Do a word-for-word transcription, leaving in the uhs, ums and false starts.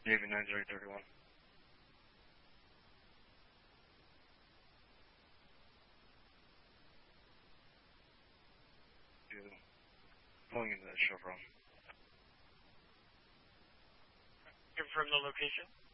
Navy nine zero thirty-one. Pulling into that Chevron. Confirm the location.